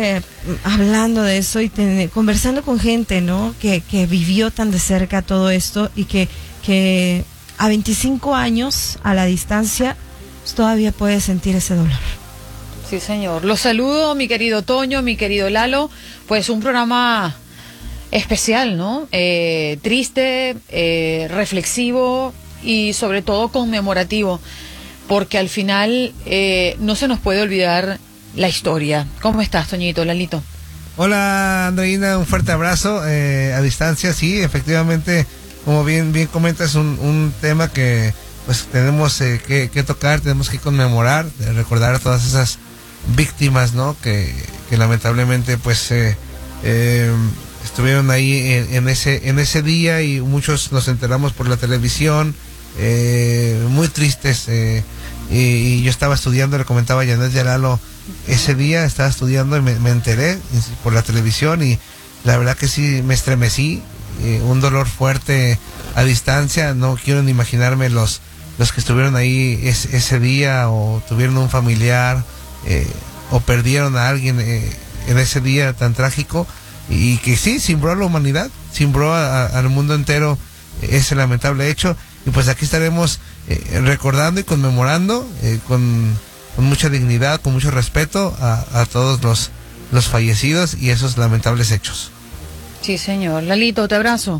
hablando de eso y conversando con gente, ¿no? Que vivió tan de cerca todo esto y que a 25 años a la distancia pues, todavía puede sentir ese dolor. Sí, señor. Los saludo, mi querido Toño, mi querido Lalo. Pues un programa especial, ¿no? Triste, reflexivo y sobre todo conmemorativo, porque al final no se nos puede olvidar la historia. ¿Cómo estás, Toñito, Lalito? Hola, Andreina, un fuerte abrazo a distancia. Sí, efectivamente, como bien comentas, un tema que pues tenemos que tocar, tenemos que conmemorar, recordar a todas esas víctimas, ¿no? Que lamentablemente pues estuvieron ahí en ese día, y muchos nos enteramos por la televisión, muy tristes, y yo estaba estudiando, le comentaba a Janet y a Lalo, ese día estaba estudiando y me enteré por la televisión, y la verdad que sí me estremecí, un dolor fuerte a distancia. No quiero ni imaginarme los que estuvieron ahí ese día, o tuvieron un familiar, o perdieron a alguien en ese día tan trágico, y que sí, cimbró a la humanidad, cimbró al mundo entero ese lamentable hecho. Y pues aquí estaremos recordando y conmemorando con mucha dignidad, con mucho respeto a todos los fallecidos y esos lamentables hechos. Sí, señor. Lalito, te abrazo.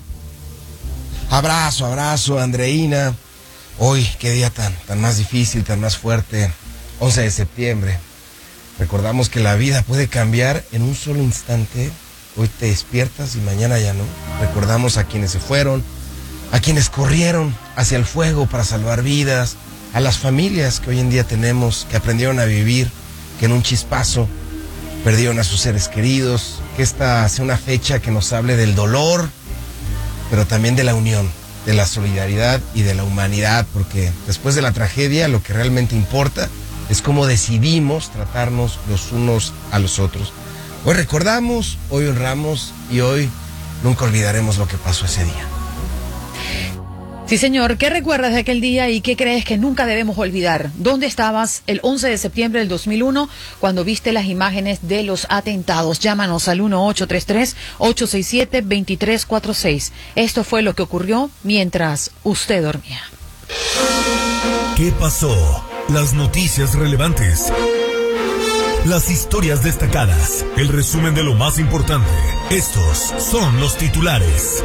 Abrazo, Andreina. Hoy, qué día tan más difícil, tan más fuerte. 11 de septiembre. Recordamos que la vida puede cambiar en un solo instante. Hoy te despiertas y mañana ya no. Recordamos a quienes se fueron, a quienes corrieron hacia el fuego para salvar vidas, a las familias que hoy en día tenemos, que aprendieron a vivir, que en un chispazo perdieron a sus seres queridos. Que esta sea una fecha que nos hable del dolor, pero también de la unión, de la solidaridad y de la humanidad, porque después de la tragedia lo que realmente importa es cómo decidimos tratarnos los unos a los otros. Hoy recordamos, hoy honramos, y hoy nunca olvidaremos lo que pasó ese día. Sí, señor. ¿Qué recuerdas de aquel día y qué crees que nunca debemos olvidar? ¿Dónde estabas el 11 de septiembre del 2001 cuando viste las imágenes de los atentados? Llámanos al 1-833-867-2346. Esto fue lo que ocurrió mientras usted dormía. ¿Qué pasó? Las noticias relevantes, las historias destacadas, el resumen de lo más importante. Estos son los titulares.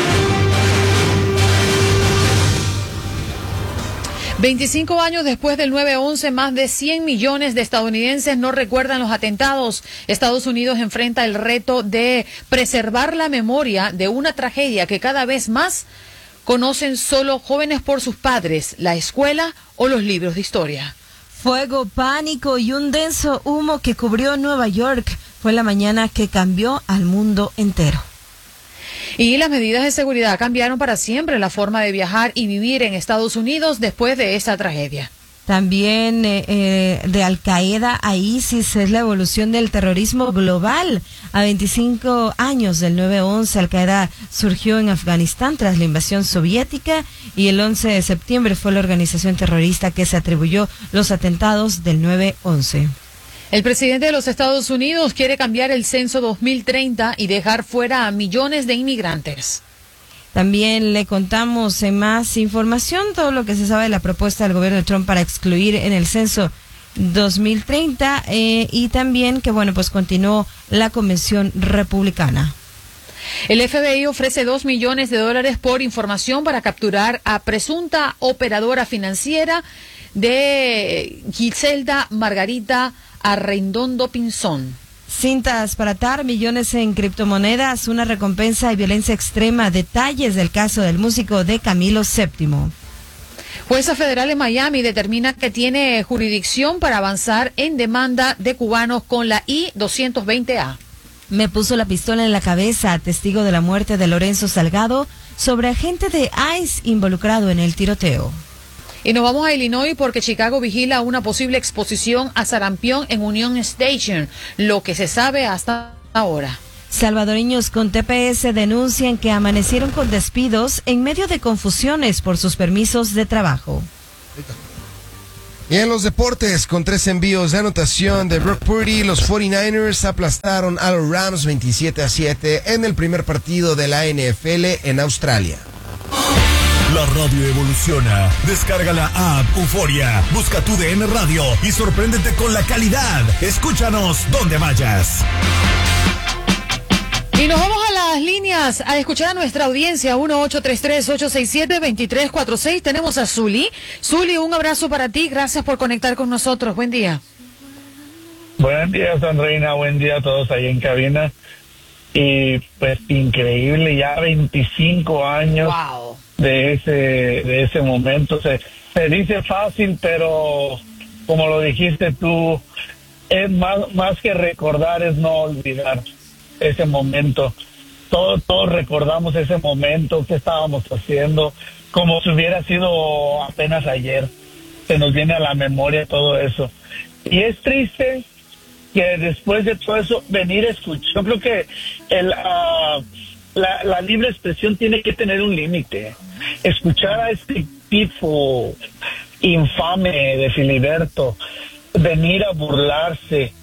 25 años después del 9/11, más de 100 millones de estadounidenses no recuerdan los atentados. Estados Unidos enfrenta el reto de preservar la memoria de una tragedia que cada vez más conocen solo jóvenes por sus padres, la escuela o los libros de historia. Fuego, pánico y un denso humo que cubrió Nueva York. Fue la mañana que cambió al mundo entero. Y las medidas de seguridad cambiaron para siempre la forma de viajar y vivir en Estados Unidos después de esta tragedia. También de Al Qaeda a ISIS es la evolución del terrorismo global. A 25 años del 9/11, Al Qaeda surgió en Afganistán tras la invasión soviética, y el 11 de septiembre fue la organización terrorista que se atribuyó los atentados del 9/11. El presidente de los Estados Unidos quiere cambiar el censo 2030 y dejar fuera a millones de inmigrantes. También le contamos en más información todo lo que se sabe de la propuesta del gobierno de Trump para excluir en el censo 2030 y también que, bueno, pues continuó la convención republicana. El FBI ofrece $2 millones por información para capturar a presunta operadora financiera de Giselda Margarita Arredondo Pinzón. Cintas para atar, millones en criptomonedas, una recompensa y violencia extrema. Detalles del caso del músico de Camilo VII. Jueza federal en Miami determina que tiene jurisdicción para avanzar en demanda de cubanos con la I-220A. Me puso la pistola en la cabeza, testigo de la muerte de Lorenzo Salgado, sobre agente de ICE involucrado en el tiroteo. Y nos vamos a Illinois porque Chicago vigila una posible exposición a sarampión en Union Station, lo que se sabe hasta ahora. Salvadoreños con TPS denuncian que amanecieron con despidos en medio de confusiones por sus permisos de trabajo. Y en los deportes, con 3 envíos de anotación de Brock Purdy, los 49ers aplastaron a los Rams 27-7 en el primer partido de la NFL en Australia. La radio evoluciona. Descarga la app Euforia, busca tu DN Radio y sorpréndete con la calidad. Escúchanos donde vayas. Y nos vamos a las líneas a escuchar a nuestra audiencia, 1-833-867-2346. Tenemos a Zuli. Zuli, un abrazo para ti, gracias por conectar con nosotros. Buen día. Buen día, Sandrina, buen día a todos ahí en cabina. Y pues increíble, ya 25 años Wow. de ese momento. Se dice fácil, pero como lo dijiste tú, es más que recordar, es no olvidar ese momento. Todos recordamos ese momento, qué estábamos haciendo, como si hubiera sido apenas ayer. Se nos viene a la memoria todo eso. Y es triste que después de todo eso, venir a escuchar. Yo creo que la libre expresión tiene que tener un límite. Escuchar a este tipo infame de Filiberto venir a burlarse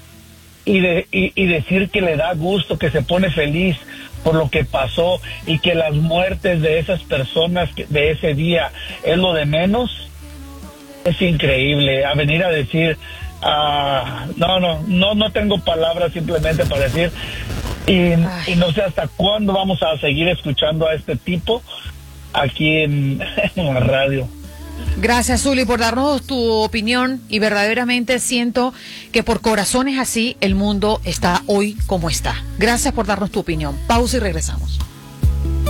y decir que le da gusto, que se pone feliz por lo que pasó y que las muertes de esas personas de ese día es lo de menos, es increíble. A venir a decir, no tengo palabras simplemente para decir, y no sé hasta cuándo vamos a seguir escuchando a este tipo aquí en la radio. Gracias, Zuli, por darnos tu opinión, y verdaderamente siento que por corazones así el mundo está hoy como está. Gracias por darnos tu opinión. Pausa y regresamos.